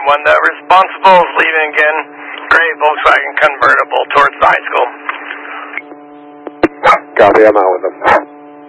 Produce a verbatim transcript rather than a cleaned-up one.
one. The responsible is leaving again. Gray Volkswagen convertible towards the high school. Copy, I'm out with them.